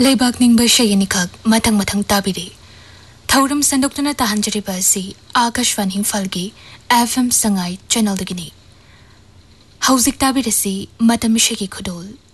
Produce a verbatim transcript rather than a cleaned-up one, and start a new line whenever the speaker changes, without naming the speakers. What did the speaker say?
लेबाक निंगबा शयनिखक मथंग मथंग ताबिरे थौरम संदोक्तुना ताहंजरिबा असि Akashvani इम्फालगी FM Sangai channel दगिनी हौजिक ताबिरसि मतमिशेगी खुदोल